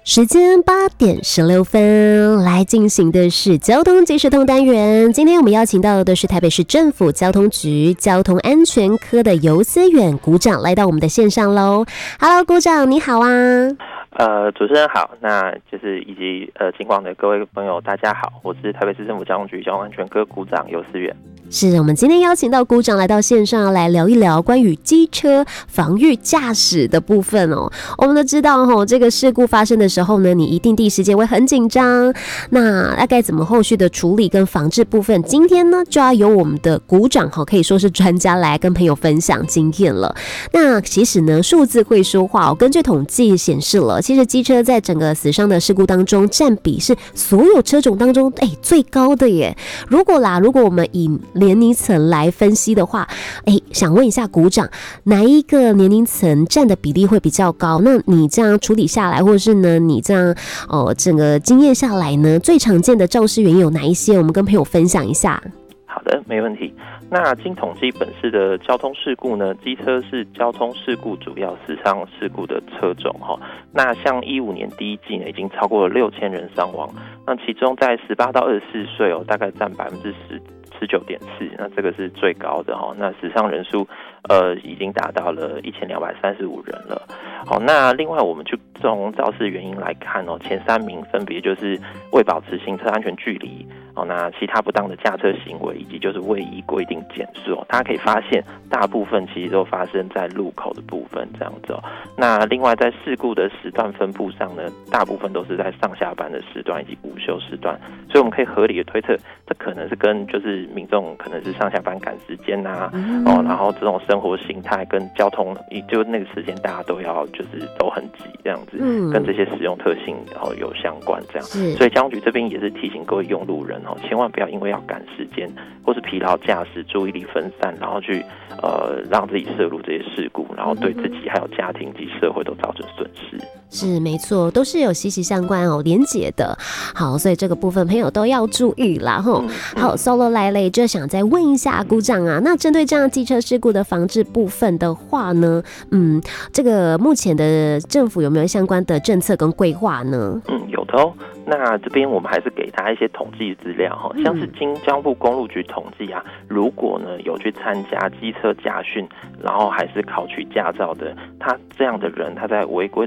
时间8:16，来进行的是交通即时通单元。今天我们邀请到的是台北市政府交通局交通安全科的游思远股长来到我们的线上喽。Hello， 股长你好啊。 主持人好，那就是以及警广的各位朋友大家好，我是台北市政府交通局交通安全科股长游思远。 是我们今天邀请到股长来到线上来聊一聊关于机车防御驾驶的部分哦。我们都知道这个事故发生的时候呢，你一定第一时间会很紧张，那大概怎么后续的处理跟防治部分，今天呢就要由我们的股长可以说是专家来跟朋友分享经验了。那其实呢数字会说话根据统计显示了，其实机车在整个死伤的事故当中占比是所有车种当中最高的耶。如果我们以年龄层来分析的话，想问一下股长，哪一个年龄层占的比例会比较高？那你这样处理下来，或者是呢你这样整个经验下来呢，最常见的肇事原因有哪一些？我们跟朋友分享一下。 好的，没问题。那经统计本市的交通事故呢，机车是交通事故主要死伤事故的车种那像15年第一季呢，已经超过了6000人伤亡。那其中在18到24岁大概占19.4%，那这个是最高的那死伤人数已经达到了1235人了。那另外我们就从肇事原因来看前3名分别就是未保持行车安全距离那其他不当的驾车行为，以及就是未依规定减速大家可以发现大部分其实都发生在路口的部分这样子那另外在事故的时段分布上呢，大部分都是在上下班的时段以及午休时段，所以我们可以合理的推测，这可能是跟就是民众可能是上下班赶时间然后这种生活形态跟交通就那个时间大家都要就是都很急这样子跟这些使用特性有相关这样。所以交通局这边也是提醒各位用路人千万不要因为要赶时间或是疲劳驾驶注意力分散，然后去让自己涉入这些事故，然后对自己还有家庭及社会都造成损失。 是没错，都是有息息相关连结的。好，所以这个部分朋友都要注意啦好，Solo 来了，就想再问一下股长啊，那针对这样机车事故的防治部分的话呢，这个目前的政府有没有相关的政策跟规划呢？ 有的那这边我们还是给大家一些统计资料像是经交通部公路局统计如果呢有去参加机车驾训，然后还是考取驾照的，他这样的人他在违规